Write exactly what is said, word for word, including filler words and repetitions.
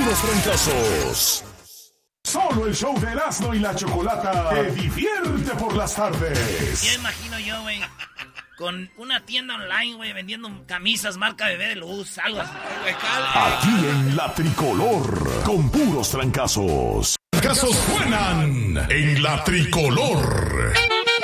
puros fracasos. Solo el show de Erasmo y la Chocolata te divierte por las tardes. Ya imagino yo, güey, con una tienda online, güey, vendiendo camisas marca Bebé de Luz, algo así. Aquí en La Tricolor, con puros trancazos. Fracasos suenan en La Tricolor.